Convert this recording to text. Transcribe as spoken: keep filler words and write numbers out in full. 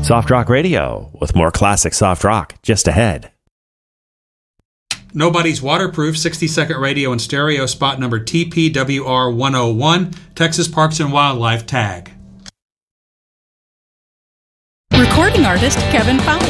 Soft Rock Radio with more classic soft rock just ahead. Nobody's Waterproof, sixty second radio and stereo, spot number T P W R one oh one, Texas Parks and Wildlife tag. Recording artist Kevin Fowler.